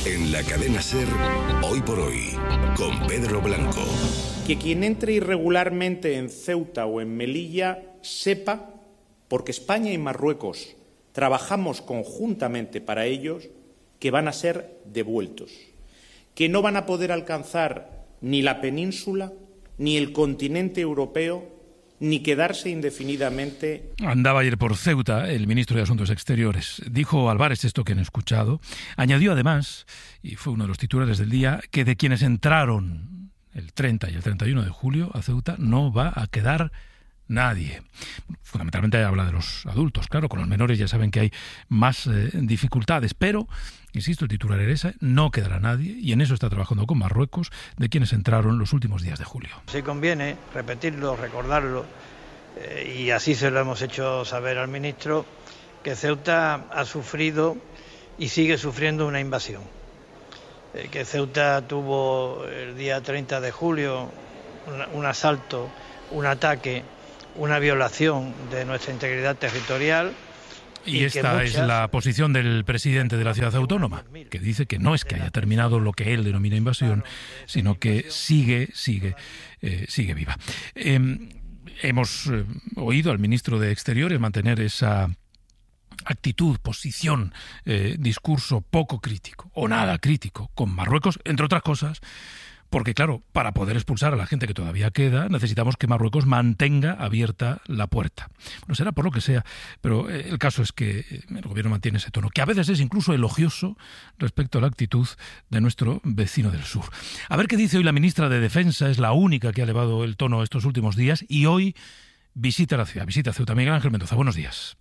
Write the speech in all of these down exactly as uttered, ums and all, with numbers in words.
En la cadena SER, Hoy por Hoy, con Pedro Blanco. Que quien entre irregularmente en Ceuta o en Melilla sepa, porque España y Marruecos trabajamos conjuntamente para ellos, que van a ser devueltos, que no van a poder alcanzar ni la península, ni el continente europeo, ni quedarse indefinidamente. Andaba ayer por Ceuta el ministro de Asuntos Exteriores. Dijo Álvarez esto que han escuchado. Añadió además, y fue uno de los titulares del día, que de quienes entraron el treinta y el treinta y uno de julio a Ceuta no va a quedar nadie. Fundamentalmente habla de los adultos, claro, con los menores ya saben que hay más eh, dificultades, pero, insisto, el titular era ese, no quedará nadie, y en eso está trabajando con Marruecos, de quienes entraron los últimos días de julio. Sí conviene repetirlo, recordarlo, eh, y así se lo hemos hecho saber al ministro, que Ceuta ha sufrido y sigue sufriendo una invasión. Eh, que Ceuta tuvo el día treinta de julio un, un asalto, un ataque, una violación de nuestra integridad territorial. Y, y esta muchas... es la posición del presidente de la ciudad autónoma, que dice que no es que haya terminado lo que él denomina invasión, sino que sigue, sigue, eh, sigue viva. Eh, hemos eh, oído al ministro de Exteriores mantener esa actitud, posición, eh, discurso poco crítico o nada crítico con Marruecos, entre otras cosas, porque, claro, para poder expulsar a la gente que todavía queda, necesitamos que Marruecos mantenga abierta la puerta. Bueno, será por lo que sea, pero el caso es que el gobierno mantiene ese tono, que a veces es incluso elogioso respecto a la actitud de nuestro vecino del sur. A ver qué dice hoy la ministra de Defensa, es la única que ha elevado el tono estos últimos días, y hoy visita la ciudad, visita Ceuta. Miguel Ángel Mendoza, buenos días.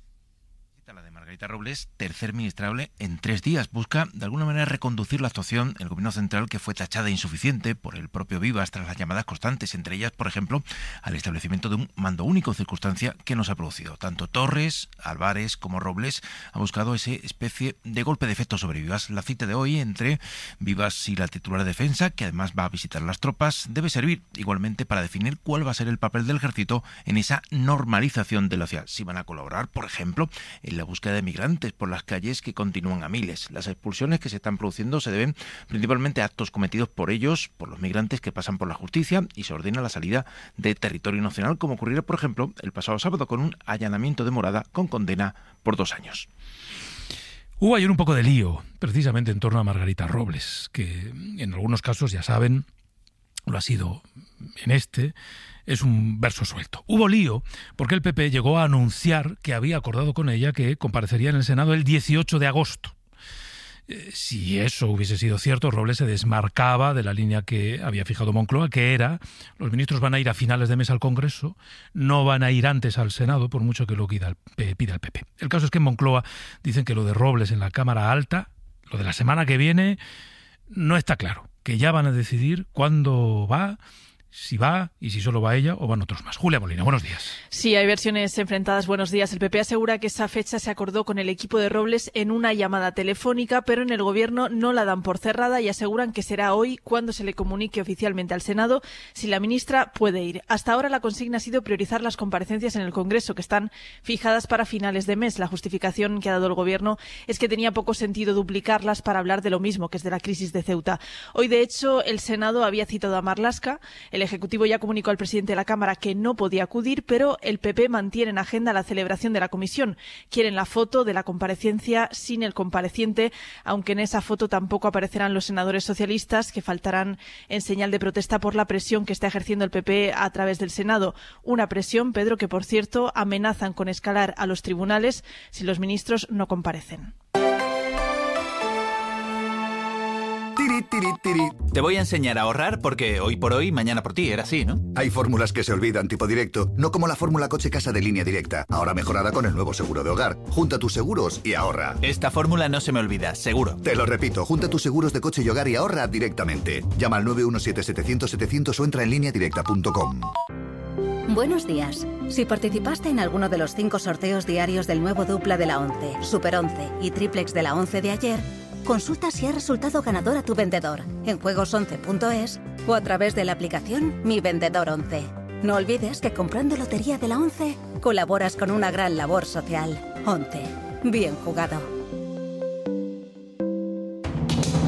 Margarita Robles, tercer ministrable en tres días, busca de alguna manera reconducir la actuación del gobierno central, que fue tachada de insuficiente por el propio Vivas tras las llamadas constantes, entre ellas, por ejemplo, al establecimiento de un mando único, circunstancia que nos ha producido. Tanto Torres, Álvarez como Robles han buscado esa especie de golpe de efecto sobre Vivas. La cita de hoy entre Vivas y la titular de Defensa, que además va a visitar las tropas, debe servir igualmente para definir cuál va a ser el papel del ejército en esa normalización de la ciudad. Si van a colaborar, por ejemplo, en la búsqueda de migrantes por las calles, que continúan a miles. Las expulsiones que se están produciendo se deben principalmente a actos cometidos por ellos, por los migrantes que pasan por la justicia, y se ordena la salida de territorio nacional, como ocurrió, por ejemplo, el pasado sábado con un allanamiento de morada con condena por dos años. Hubo ayer un poco de lío, precisamente en torno a Margarita Robles, que en algunos casos, ya saben, lo ha sido en este, es un verso suelto. Hubo lío porque el P P llegó a anunciar que había acordado con ella que comparecería en el Senado el dieciocho de agosto. Eh, si eso hubiese sido cierto, Robles se desmarcaba de la línea que había fijado Moncloa, que era: los ministros van a ir a finales de mes al Congreso, no van a ir antes al Senado, por mucho que lo pida el, pida el P P. El caso es que en Moncloa dicen que lo de Robles en la Cámara Alta, lo de la semana que viene, no está claro, que ya van a decidir cuándo va, si va y si solo va ella o van otros más. Julia Molina, buenos días. Sí, hay versiones enfrentadas. Buenos días. El P P asegura que esa fecha se acordó con el equipo de Robles en una llamada telefónica, pero en el Gobierno no la dan por cerrada y aseguran que será hoy cuando se le comunique oficialmente al Senado si la ministra puede ir. Hasta ahora la consigna ha sido priorizar las comparecencias en el Congreso, que están fijadas para finales de mes. La justificación que ha dado el Gobierno es que tenía poco sentido duplicarlas para hablar de lo mismo, que es de la crisis de Ceuta. Hoy, de hecho, el Senado había citado a Marlaska. El Ejecutivo ya comunicó al presidente de la Cámara que no podía acudir, pero el P P mantiene en agenda la celebración de la comisión. Quieren la foto de la comparecencia sin el compareciente, aunque en esa foto tampoco aparecerán los senadores socialistas, que faltarán en señal de protesta por la presión que está ejerciendo el P P a través del Senado. Una presión, Pedro, que por cierto amenazan con escalar a los tribunales si los ministros no comparecen. Te voy a enseñar a ahorrar porque hoy por hoy, mañana por ti, era así, ¿no? Hay fórmulas que se olvidan, tipo directo, no como la fórmula coche-casa de Línea Directa, ahora mejorada con el nuevo seguro de hogar. Junta tus seguros y ahorra. Esta fórmula no se me olvida, seguro. Te lo repito, junta tus seguros de coche y hogar y ahorra directamente. Llama al nueve uno siete, setecientos, setecientos o entra en línea directa punto com. Buenos días. Si participaste en alguno de los cinco sorteos diarios del nuevo Dupla de la once, Super once y Triplex de la once de ayer, consulta si ha resultado ganador a tu vendedor en juegos once punto es o a través de la aplicación Mi Vendedor once. No olvides que comprando Lotería de la once colaboras con una gran labor social. once. Bien jugado.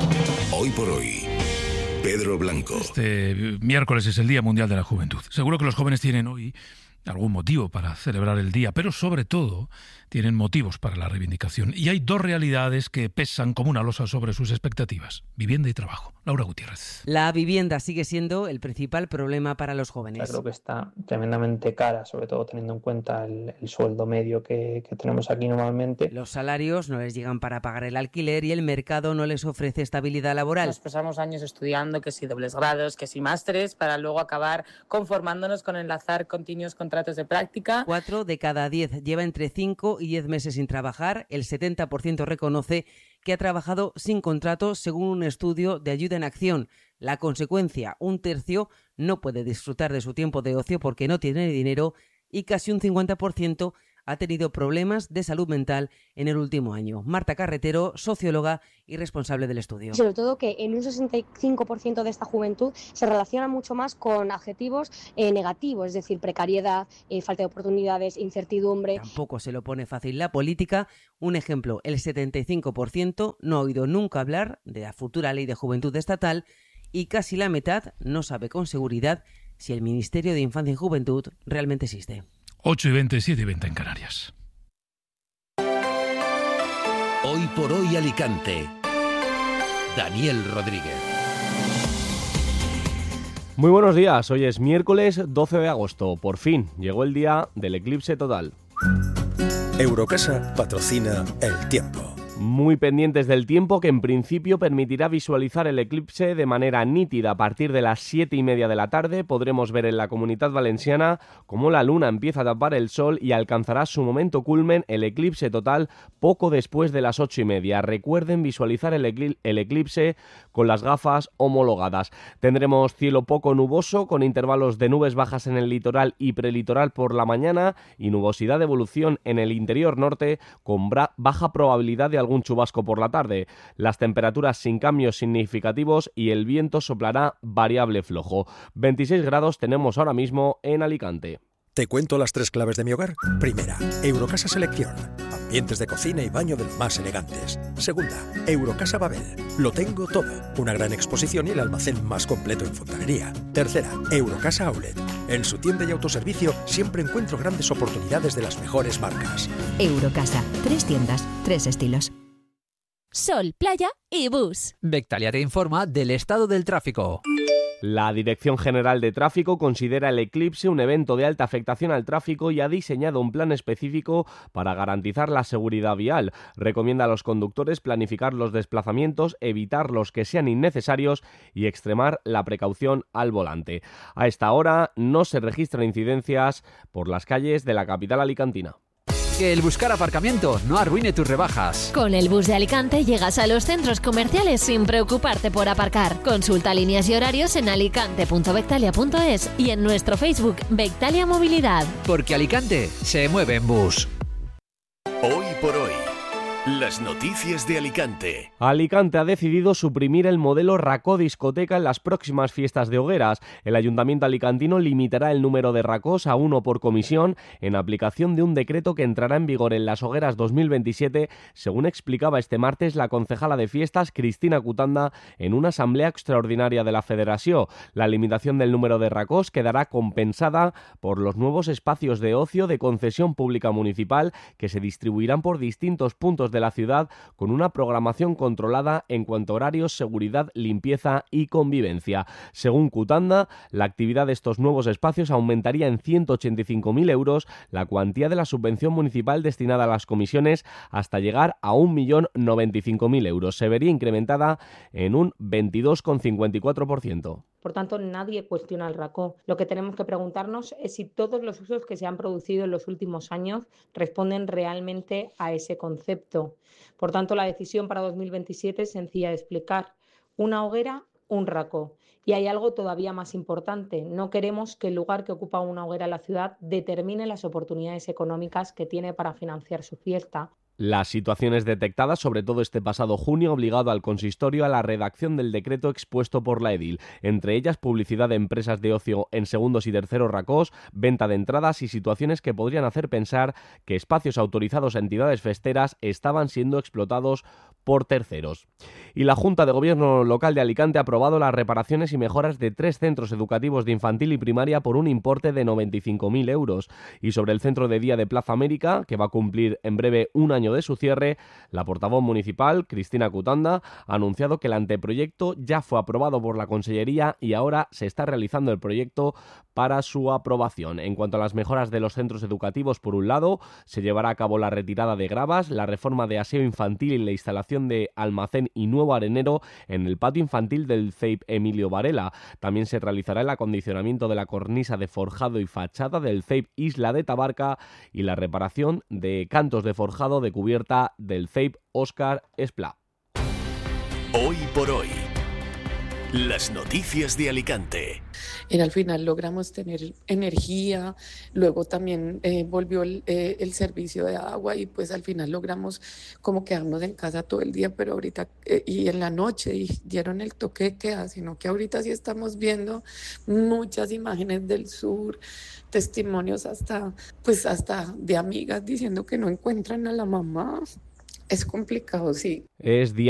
Hoy por hoy, Pedro Blanco. Este miércoles es el Día Mundial de la Juventud. Seguro que los jóvenes tienen hoy algún motivo para celebrar el día, pero sobre todo tienen motivos para la reivindicación. Y hay dos realidades que pesan como una losa sobre sus expectativas: vivienda y trabajo. Laura Gutiérrez. La vivienda sigue siendo el principal problema para los jóvenes. Creo que está tremendamente cara, sobre todo teniendo en cuenta el, el sueldo medio que, que tenemos aquí normalmente. Los salarios no les llegan para pagar el alquiler y el mercado no les ofrece estabilidad laboral. Nos pasamos años estudiando, que si dobles grados, que si másteres, para luego acabar conformándonos con enlazar continuos contratos de práctica. Cuatro de cada diez lleva entre cinco y diez meses sin trabajar. El setenta por ciento reconoce que ha trabajado sin contrato, según un estudio de Ayuda en Acción. La consecuencia: un tercio no puede disfrutar de su tiempo de ocio porque no tiene dinero y casi un cincuenta por ciento ha tenido problemas de salud mental en el último año. Marta Carretero, socióloga y responsable del estudio. Sobre todo que en un sesenta y cinco por ciento de esta juventud se relaciona mucho más con adjetivos eh, negativos, es decir, precariedad, eh, falta de oportunidades, incertidumbre. Tampoco se lo pone fácil la política. Un ejemplo: el setenta y cinco por ciento no ha oído nunca hablar de la futura ley de juventud estatal y casi la mitad no sabe con seguridad si el Ministerio de Infancia y Juventud realmente existe. ocho y veinte, siete y veinte en Canarias. Hoy por hoy Alicante. Daniel Rodríguez. Muy buenos días, hoy es miércoles doce de agosto. Por fin llegó el día del eclipse total. Eurocasa patrocina el tiempo. Muy pendientes del tiempo, que en principio permitirá visualizar el eclipse de manera nítida. A partir de las siete y media de la tarde podremos ver en la Comunidad Valenciana cómo la luna empieza a tapar el sol y alcanzará su momento culmen, el eclipse total, poco después de las ocho y media. Recuerden visualizar el, ecl- el eclipse con las gafas homologadas. Tendremos cielo poco nuboso, con intervalos de nubes bajas en el litoral y prelitoral por la mañana y nubosidad de evolución en el interior norte, con bra- baja probabilidad de algún un chubasco por la tarde. Las temperaturas sin cambios significativos y el viento soplará variable flojo. veintiséis grados tenemos ahora mismo en Alicante. ¿Te cuento las tres claves de mi hogar? Primera, Eurocasa Selección. Ambientes de cocina y baño de los más elegantes. Segunda, Eurocasa Babel. Lo tengo todo. Una gran exposición y el almacén más completo en fontanería. Tercera, Eurocasa Outlet. En su tienda y autoservicio siempre encuentro grandes oportunidades de las mejores marcas. Eurocasa. Tres tiendas, tres estilos. Sol, playa y bus. Vectalia te informa del estado del tráfico. La Dirección General de Tráfico considera el eclipse un evento de alta afectación al tráfico y ha diseñado un plan específico para garantizar la seguridad vial. Recomienda a los conductores planificar los desplazamientos, evitar los que sean innecesarios y extremar la precaución al volante. A esta hora no se registran incidencias por las calles de la capital alicantina. Que el buscar aparcamiento no arruine tus rebajas. Con el bus de Alicante llegas a los centros comerciales sin preocuparte por aparcar. Consulta líneas y horarios en alicante punto vectalia punto es y en nuestro Facebook Vectalia Movilidad. Porque Alicante se mueve en bus. Hoy por hoy. Las noticias de Alicante. Alicante ha decidido suprimir el modelo racó discoteca en las próximas fiestas de hogueras. El ayuntamiento alicantino limitará el número de racós a uno por comisión en aplicación de un decreto que entrará en vigor en las hogueras dos mil veintisiete, según explicaba este martes la concejala de fiestas Cristina Cutanda en una asamblea extraordinaria de la Federación. La limitación del número de racós quedará compensada por los nuevos espacios de ocio de concesión pública municipal que se distribuirán por distintos puntos de la ciudad con una programación controlada en cuanto a horarios, seguridad, limpieza y convivencia. Según Cutanda, la actividad de estos nuevos espacios aumentaría en ciento ochenta y cinco mil euros la cuantía de la subvención municipal destinada a las comisiones hasta llegar a un millón noventa y cinco mil euros. Se vería incrementada en un veintidós coma cincuenta y cuatro por ciento. Por tanto, nadie cuestiona el racó. Lo que tenemos que preguntarnos es si todos los usos que se han producido en los últimos años responden realmente a ese concepto. Por tanto, la decisión para dos mil veintisiete es sencilla de explicar. Una hoguera, un racó. Y hay algo todavía más importante. No queremos que el lugar que ocupa una hoguera en la ciudad determine las oportunidades económicas que tiene para financiar su fiesta. Las situaciones detectadas, sobre todo este pasado junio, obligado al consistorio a la redacción del decreto expuesto por la edil, entre ellas publicidad de empresas de ocio en segundos y terceros racós, venta de entradas y situaciones que podrían hacer pensar que espacios autorizados a entidades festeras estaban siendo explotados por terceros. Y la Junta de Gobierno Local de Alicante ha aprobado las reparaciones y mejoras de tres centros educativos de infantil y primaria por un importe de noventa y cinco mil euros. Y sobre el centro de día de Plaza América, que va a cumplir en breve un año de su cierre, la portavoz municipal, Cristina Cutanda, ha anunciado que el anteproyecto ya fue aprobado por la Consellería y ahora se está realizando el proyecto para su aprobación. En cuanto a las mejoras de los centros educativos, por un lado, se llevará a cabo la retirada de gravas, la reforma de aseo infantil y la instalación de almacén y nuevo arenero en el patio infantil del C E I P Emilio Varela. También se realizará el acondicionamiento de la cornisa de forjado y fachada del C E I P Isla de Tabarca y la reparación de cantos de forjado de cubierta del C E I P Óscar Esplá. Hoy por hoy, las noticias de Alicante. Y al final logramos tener energía, luego también eh, volvió el, eh, el servicio de agua y pues al final logramos como quedarnos en casa todo el día, pero ahorita eh, y en la noche y dieron el toque de queda, sino que ahorita sí estamos viendo muchas imágenes del sur, testimonios hasta pues hasta de amigas diciendo que no encuentran a la mamá. Es complicado, sí. Es día